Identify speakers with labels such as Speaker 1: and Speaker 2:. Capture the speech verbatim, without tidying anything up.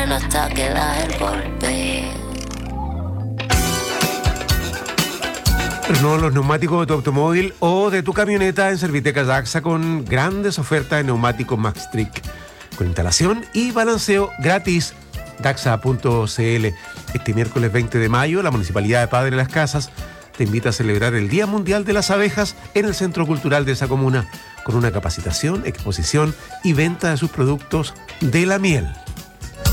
Speaker 1: mano hasta que da el golpe.
Speaker 2: Renueva los neumáticos de tu automóvil o de tu camioneta en Servitecas Daxa con grandes ofertas de neumáticos Maxtric con instalación y balanceo gratis. Daxa punto c l. Este miércoles veinte de mayo, la Municipalidad de Padre Las Casas te invita a celebrar el Día Mundial de las Abejas en el Centro Cultural de esa comuna, con una capacitación, exposición y venta de sus productos de la miel.